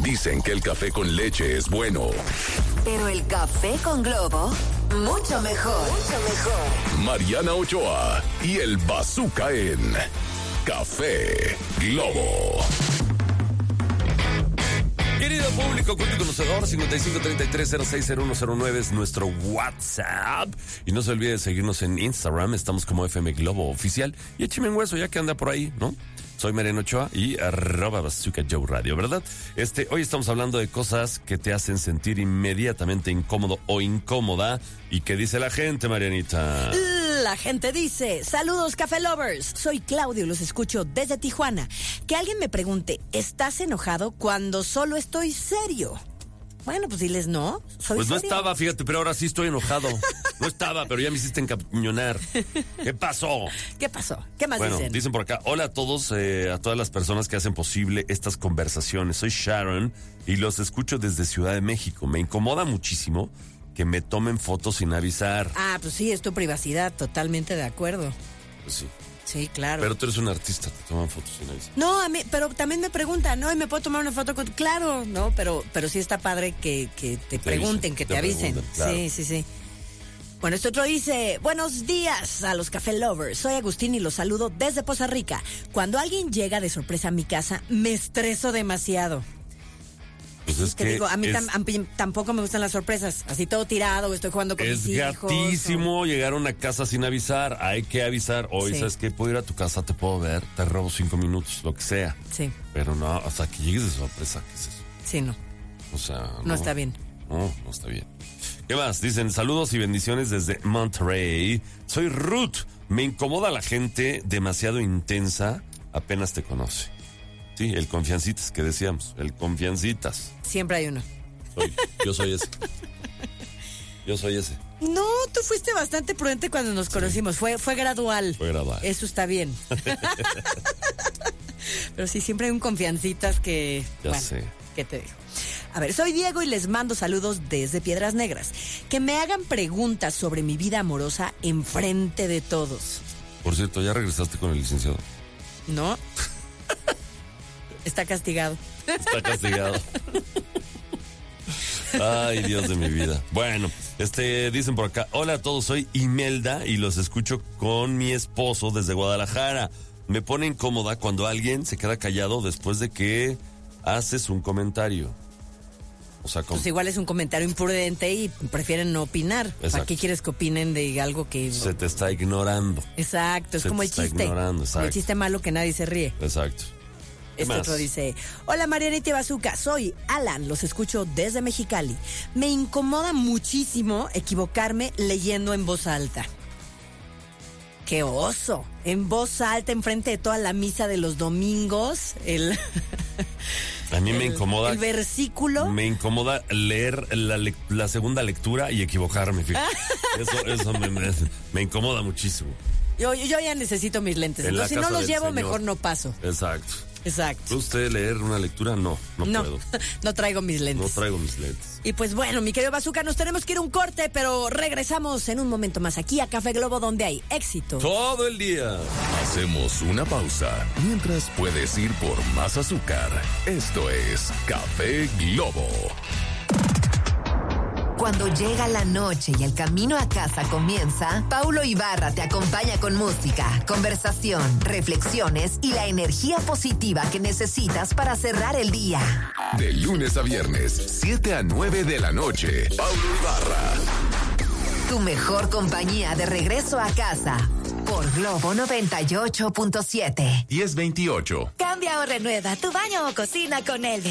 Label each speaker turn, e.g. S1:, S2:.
S1: Dicen que el café con leche es bueno.
S2: Pero el café con Globo, mucho mejor. Mucho mejor.
S1: Mariana Ochoa y el Bazooka en Café Globo.
S3: Querido público, culto y conocedor, 5533-060109 es nuestro WhatsApp. Y no se olvide de seguirnos en Instagram, estamos como FM Globo Oficial. Y écheme un hueso ya que anda por ahí, ¿no? Soy Mariano Ochoa y @Bazooka Joe Radio, ¿verdad? Hoy estamos hablando de cosas que te hacen sentir inmediatamente incómodo o incómoda. ¿Y qué dice la gente, Marianita?
S4: La gente dice, saludos Café Lovers, soy Claudio, los escucho desde Tijuana. Que alguien me pregunte, ¿estás enojado cuando solo estoy serio? Bueno, pues diles no, soy
S3: Pues no
S4: serio.
S3: estaba, fíjate, pero ahora sí estoy enojado. No estaba, pero ya me hiciste encañonar. ¿Qué pasó?
S4: ¿Qué pasó? ¿Qué más
S3: Bueno,
S4: dicen?
S3: dicen por acá, hola a todos, a todas las personas que hacen posible estas conversaciones. Soy Sharon y los escucho desde Ciudad de México. Me incomoda muchísimo que me tomen fotos sin avisar.
S4: Ah, pues sí, es tu privacidad, totalmente de acuerdo.
S3: Pues sí.
S4: Sí, claro.
S3: Pero tú eres un artista, te toman fotos sin avisar.
S4: No, a mí, pero también me preguntan, ¿no? ¿Y me puedo tomar una foto con...? Claro, ¿no? Pero sí está padre que te pregunten, que te avisen.
S3: Claro.
S4: Sí. Bueno, este otro dice, buenos días a los Café Lovers. Soy Agustín y los saludo desde Poza Rica. Cuando alguien llega de sorpresa a mi casa, me estreso demasiado.
S3: Pues es
S4: Te
S3: que
S4: digo, a mí tampoco me gustan las sorpresas. Así todo tirado, estoy jugando con mis hijos.
S3: es gatísimo llegar a una casa sin avisar. Hay que avisar. Hoy,
S4: Sí.
S3: ¿sabes qué? Puedo ir a tu casa, te puedo ver, te robo 5 minutos, lo que sea.
S4: Sí,
S3: Pero no, hasta que llegues de sorpresa, ¿qué es eso?
S4: sí, no.
S3: O sea,
S4: No está bien.
S3: No está bien. ¿Qué más? Dicen, saludos y bendiciones desde Monterrey. Soy Ruth. Me incomoda la gente demasiado intensa, apenas te conoce. Sí, el confiancitas que decíamos, el confiancitas.
S4: Siempre hay uno.
S3: Yo soy ese. Yo soy ese.
S4: No, tú fuiste bastante prudente cuando nos conocimos. Fue gradual.
S3: Fue gradual.
S4: Eso está bien. Pero sí, siempre hay un confiancitas que...
S3: Ya sé.
S4: ¿Qué te digo? A ver, soy Diego y les mando saludos desde Piedras Negras. Que me hagan preguntas sobre mi vida amorosa enfrente de todos.
S3: Por cierto, ¿ya regresaste con el licenciado?
S4: ¿No? Está castigado.
S3: Está castigado. Ay, Dios de mi vida. Bueno, dicen por acá, hola a todos, soy Imelda y los escucho con mi esposo desde Guadalajara. Me pone incómoda cuando alguien se queda callado después de que haces un comentario. O sea,
S4: Pues igual es un comentario imprudente y prefieren no opinar. ¿Para
S3: Exacto.
S4: qué quieres que opinen de algo que...
S3: se te está ignorando.
S4: Exacto, es
S3: Se
S4: como
S3: te
S4: el
S3: está
S4: chiste.
S3: ignorando,
S4: Como
S3: exacto.
S4: el chiste malo que nadie se ríe.
S3: Exacto. ¿Qué más?
S4: Otro dice, hola Marianita y Bazooka, soy Alan, los escucho desde Mexicali. Me incomoda muchísimo equivocarme leyendo en voz alta. ¡Qué oso! En voz alta, enfrente de toda la misa de los domingos,
S3: A mí me incomoda.
S4: el versículo.
S3: Me incomoda leer la segunda lectura y equivocarme, fíjate. Eso me incomoda muchísimo.
S4: Yo ya necesito mis lentes,
S3: En la
S4: entonces si no
S3: casa
S4: los
S3: del
S4: llevo,
S3: Señor.
S4: mejor no paso.
S3: Exacto.
S4: Exacto.
S3: ¿Puede usted leer una lectura? No puedo.
S4: No traigo mis
S3: No
S4: lentes.
S3: traigo mis lentes.
S4: Y pues bueno, mi querido Bazooka, nos tenemos que ir a un corte, pero regresamos en un momento más aquí a Café Globo, donde hay éxito.
S3: Todo el día.
S1: Hacemos una pausa mientras puedes ir por más azúcar. Esto es Café Globo.
S2: Cuando llega la noche y el camino a casa comienza, Paulo Ibarra te acompaña con música, conversación, reflexiones y la energía positiva que necesitas para cerrar el día.
S1: De lunes a viernes, 7 a 9 de la noche. Paulo Ibarra.
S2: Tu mejor compañía de regreso a casa por Globo 98.7.
S1: 1028.
S2: Cambia o renueva tu baño o cocina con Elvis.